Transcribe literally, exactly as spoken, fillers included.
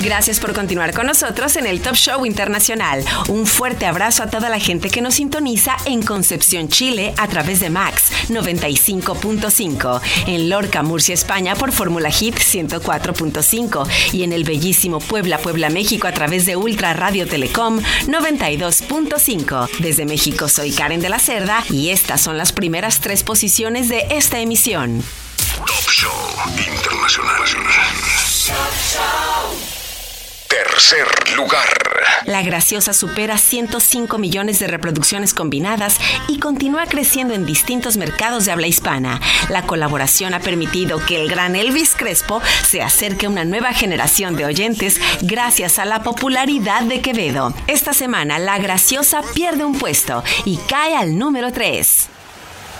Gracias por continuar con nosotros en el Top Show Internacional. Un fuerte abrazo a toda la gente que nos sintoniza en Concepción, Chile, a través de Max noventa y cinco punto cinco, en Lorca, Murcia, España, por Fórmula Hit ciento cuatro punto cinco y en el bellísimo Puebla, Puebla, México, a través de Ultra Radio Telecom noventa y dos punto cinco. Desde México soy Karen de la Cerda y estas son las primeras tres posiciones de esta emisión. Top Show Internacional. Tercer lugar. La Graciosa supera ciento cinco millones de reproducciones combinadas y continúa creciendo en distintos mercados de habla hispana. La colaboración ha permitido que el gran Elvis Crespo se acerque a una nueva generación de oyentes gracias a la popularidad de Quevedo. Esta semana, La Graciosa pierde un puesto y cae al número tres.